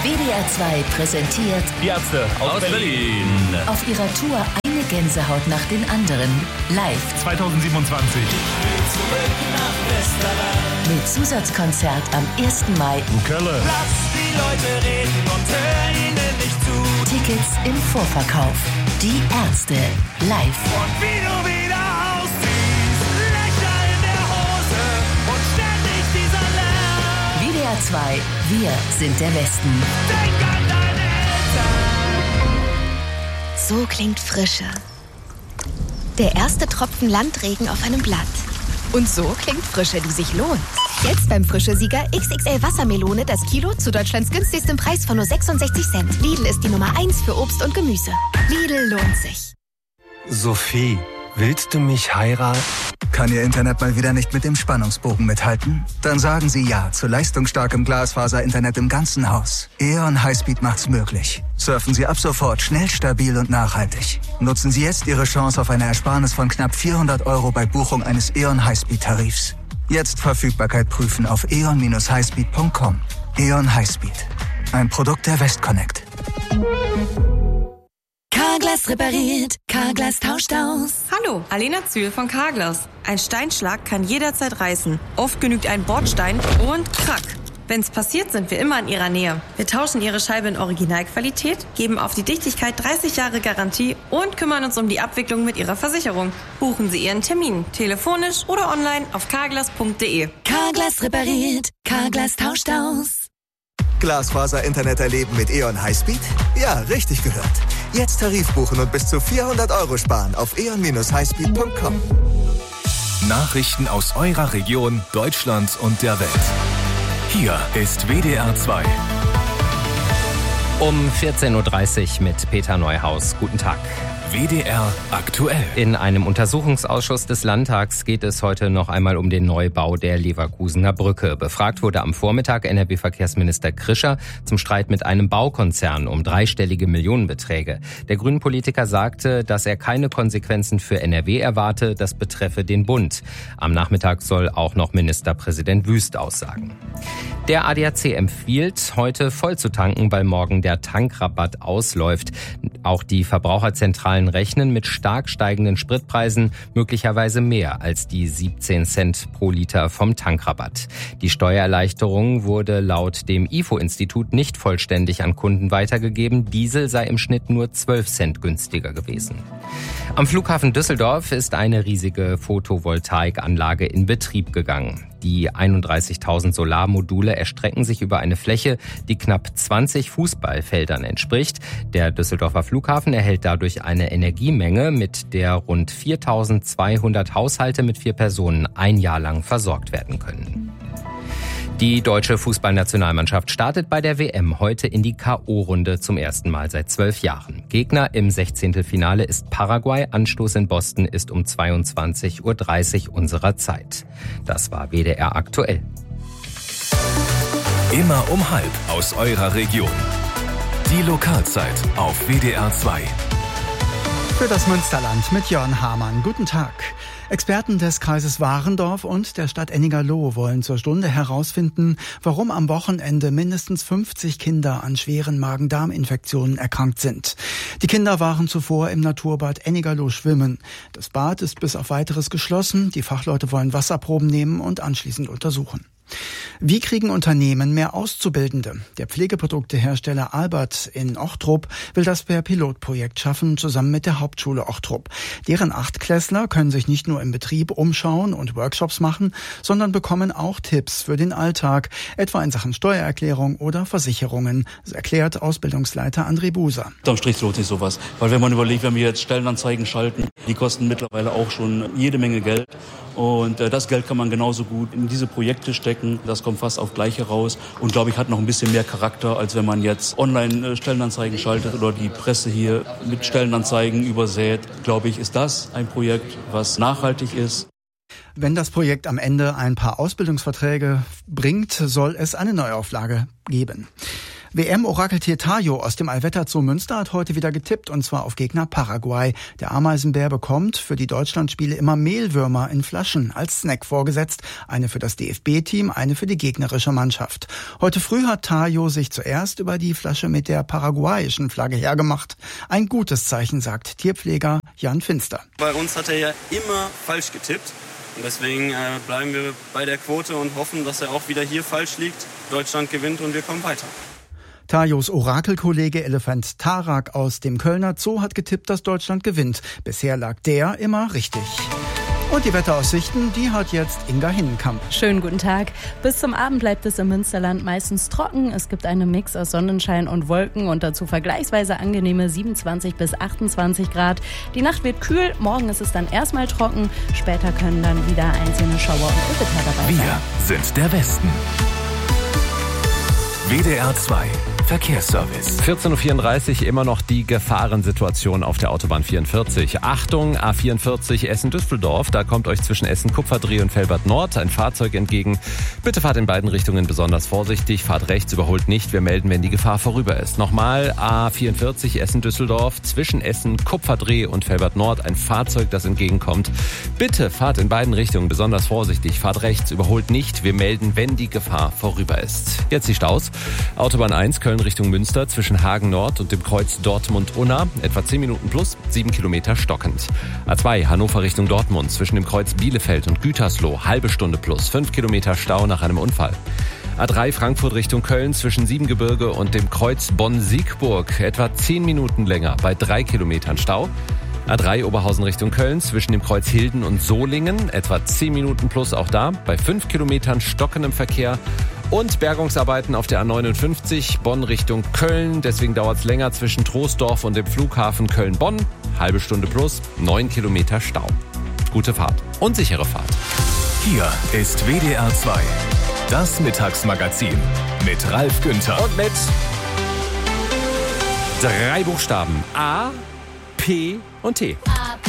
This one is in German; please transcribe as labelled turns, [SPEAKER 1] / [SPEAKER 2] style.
[SPEAKER 1] WDR 2 präsentiert
[SPEAKER 2] Die Ärzte aus Berlin.
[SPEAKER 1] Auf ihrer Tour eine Gänsehaut nach den anderen. Live
[SPEAKER 2] 2027.
[SPEAKER 1] Mit Zusatzkonzert am 1. Mai.
[SPEAKER 2] Kölle.
[SPEAKER 3] Lass die Leute reden und hör ihnen nicht zu.
[SPEAKER 1] Tickets im Vorverkauf. Die Ärzte live.
[SPEAKER 3] Und wie du wieder ausziehst, Löcher in der Hose und ständig dieser Lärm.
[SPEAKER 1] WDR 2, wir sind der Westen.
[SPEAKER 3] Denk an deine Eltern.
[SPEAKER 4] So klingt Frische. Der erste Tropfen Landregen auf einem Blatt. Und so klingt Frische, die sich lohnt. Jetzt beim Frische-Sieger XXL Wassermelone das Kilo zu Deutschlands günstigstem Preis von nur 66 Cent. Lidl ist die Nummer 1 für Obst und Gemüse. Lidl lohnt sich.
[SPEAKER 5] Sophie, willst du mich heiraten?
[SPEAKER 6] Kann Ihr Internet mal wieder nicht mit dem Spannungsbogen mithalten? Dann sagen Sie ja zu leistungsstarkem Glasfaser-Internet im ganzen Haus. E.ON Highspeed macht's möglich. Surfen Sie ab sofort schnell, stabil und nachhaltig. Nutzen Sie jetzt Ihre Chance auf eine Ersparnis von knapp 400 € bei Buchung eines E.ON Highspeed-Tarifs. Jetzt Verfügbarkeit prüfen auf eon-highspeed.com. E.ON Highspeed. Ein Produkt der Westconnect.
[SPEAKER 7] Carglass repariert, Carglass tauscht aus.
[SPEAKER 8] Hallo, Alena Zühl von Carglass. Ein Steinschlag kann jederzeit reißen. Oft genügt ein Bordstein und krack. Wenn's passiert, sind wir immer in Ihrer Nähe. Wir tauschen Ihre Scheibe in Originalqualität, geben auf die Dichtigkeit 30 Jahre Garantie und kümmern uns um die Abwicklung mit Ihrer Versicherung. Buchen Sie Ihren Termin, telefonisch oder online auf carglass.de.
[SPEAKER 7] Carglass repariert, Carglass tauscht aus.
[SPEAKER 9] Glasfaser-Internet erleben mit E.ON Highspeed? Ja, richtig gehört. Jetzt Tarif buchen und bis zu 400 € sparen auf eon-highspeed.com.
[SPEAKER 10] Nachrichten aus eurer Region, Deutschland und der Welt. Hier ist WDR 2.
[SPEAKER 11] Um 14.30 Uhr mit Peter Neuhaus. Guten Tag.
[SPEAKER 10] WDR aktuell.
[SPEAKER 11] In einem Untersuchungsausschuss des Landtags geht es heute noch einmal um den Neubau der Leverkusener Brücke. Befragt wurde am Vormittag NRW-Verkehrsminister Krischer zum Streit mit einem Baukonzern um dreistellige Millionenbeträge. Der Grünen-Politiker sagte, dass er keine Konsequenzen für NRW erwarte, das betreffe den Bund. Am Nachmittag soll auch noch Ministerpräsident Wüst aussagen. Der ADAC empfiehlt, heute voll zu tanken, weil morgen der Tankrabatt ausläuft. Auch die Verbraucherzentralen rechnen mit stark steigenden Spritpreisen, möglicherweise mehr als die 17 Cent pro Liter vom Tankrabatt. Die Steuererleichterung wurde laut dem IFO-Institut nicht vollständig an Kunden weitergegeben. Diesel sei im Schnitt nur 12 Cent günstiger gewesen. Am Flughafen Düsseldorf ist eine riesige Photovoltaikanlage in Betrieb gegangen. Die 31.000 Solarmodule erstrecken sich über eine Fläche, die knapp 20 Fußballfeldern entspricht. Der Düsseldorfer Flughafen erhält dadurch eine Energiemenge, mit der rund 4.200 Haushalte mit 4 Personen ein Jahr lang versorgt werden können. Die deutsche Fußballnationalmannschaft startet bei der WM heute in die K.O.-Runde zum ersten Mal seit 12 Jahren. Gegner im 16. Finale ist Paraguay. Anstoß in Boston ist um 22.30 Uhr unserer Zeit. Das war WDR aktuell.
[SPEAKER 10] Immer um 12:30 aus eurer Region. Die Lokalzeit auf WDR 2.
[SPEAKER 12] Für das Münsterland mit Jörn Hamann. Guten Tag. Experten des Kreises Warendorf und der Stadt Ennigerloh wollen zur Stunde herausfinden, warum am Wochenende mindestens 50 Kinder an schweren Magen-Darm-Infektionen erkrankt sind. Die Kinder waren zuvor im Naturbad Ennigerloh schwimmen. Das Bad ist bis auf Weiteres geschlossen. Die Fachleute wollen Wasserproben nehmen und anschließend untersuchen. Wie kriegen Unternehmen mehr Auszubildende? Der Pflegeproduktehersteller Albert in Ochtrup will das per Pilotprojekt schaffen, zusammen mit der Hauptschule Ochtrup. Deren 8-Klässler können sich nicht nur im Betrieb umschauen und Workshops machen, sondern bekommen auch Tipps für den Alltag, etwa in Sachen Steuererklärung oder Versicherungen, erklärt Ausbildungsleiter André Buser.
[SPEAKER 13] Unterm Strich lohnt sich sowas, weil wenn man überlegt, wenn wir jetzt Stellenanzeigen schalten, die kosten mittlerweile auch schon jede Menge Geld. Und das Geld kann man genauso gut in diese Projekte stecken. Das kommt fast auf Gleiche raus und, glaube ich, hat noch ein bisschen mehr Charakter, als wenn man jetzt online Stellenanzeigen schaltet oder die Presse hier mit Stellenanzeigen übersät. Glaube ich, ist das ein Projekt, was nachhaltig ist.
[SPEAKER 12] Wenn das Projekt am Ende ein paar Ausbildungsverträge bringt, soll es eine Neuauflage geben. WM-Orakeltier Tayo aus dem Allwetterzoo Münster hat heute wieder getippt, und zwar auf Gegner Paraguay. Der Ameisenbär bekommt für die Deutschlandspiele immer Mehlwürmer in Flaschen als Snack vorgesetzt. Eine für das DFB-Team, eine für die gegnerische Mannschaft. Heute früh hat Tayo sich zuerst über die Flasche mit der paraguayischen Flagge hergemacht. Ein gutes Zeichen, sagt Tierpfleger Jan Finster.
[SPEAKER 14] Bei uns hat er ja immer falsch getippt. Und deswegen bleiben wir bei der Quote und hoffen, dass er auch wieder hier falsch liegt. Deutschland gewinnt und wir kommen weiter.
[SPEAKER 12] Tayos Orakelkollege Elefant Tarak aus dem Kölner Zoo hat getippt, dass Deutschland gewinnt. Bisher lag der immer richtig. Und die Wetteraussichten, die hat jetzt Inga Hinnenkamp.
[SPEAKER 15] Schönen guten Tag. Bis zum Abend bleibt es im Münsterland meistens trocken. Es gibt einen Mix aus Sonnenschein und Wolken und dazu vergleichsweise angenehme 27 bis 28 Grad. Die Nacht wird kühl, morgen ist es dann erstmal trocken. Später können dann wieder einzelne Schauer und Gewitter dabei sein.
[SPEAKER 10] Wir sind der Westen. WDR 2 Verkehrsservice.
[SPEAKER 2] 14.34 Uhr, immer noch die Gefahrensituation auf der Autobahn 44. Achtung, A44 Essen-Düsseldorf. Da kommt euch zwischen Essen-Kupferdreh und Velbert-Nord ein Fahrzeug entgegen. Bitte fahrt in beiden Richtungen besonders vorsichtig. Fahrt rechts, überholt nicht. Wir melden, wenn die Gefahr vorüber ist. Nochmal, A44 Essen-Düsseldorf. Zwischen Essen-Kupferdreh und Velbert-Nord ein Fahrzeug, das entgegenkommt. Bitte fahrt in beiden Richtungen besonders vorsichtig. Fahrt rechts, überholt nicht. Wir melden, wenn die Gefahr vorüber ist. Jetzt die Staus. Autobahn 1 Köln Richtung Münster zwischen Hagen Nord und dem Kreuz Dortmund-Unna. Etwa 10 Minuten plus, 7 Kilometer stockend. A2 Hannover Richtung Dortmund zwischen dem Kreuz Bielefeld und Gütersloh. Halbe Stunde plus, 5 Kilometer Stau nach einem Unfall. A3 Frankfurt Richtung Köln zwischen Siebengebirge und dem Kreuz Bonn-Siegburg. Etwa 10 Minuten länger bei 3 Kilometern Stau. A3 Oberhausen Richtung Köln zwischen dem Kreuz Hilden und Solingen. Etwa 10 Minuten plus auch da bei 5 Kilometern stockendem Verkehr. Und Bergungsarbeiten auf der A59 Bonn Richtung Köln. Deswegen dauert es länger zwischen Troisdorf und dem Flughafen Köln-Bonn. Halbe Stunde plus, 9 Kilometer Stau. Gute Fahrt und sichere Fahrt.
[SPEAKER 10] Hier ist WDR 2, das Mittagsmagazin mit Ralf Günther.
[SPEAKER 2] Und mit 3 Buchstaben A, P und T.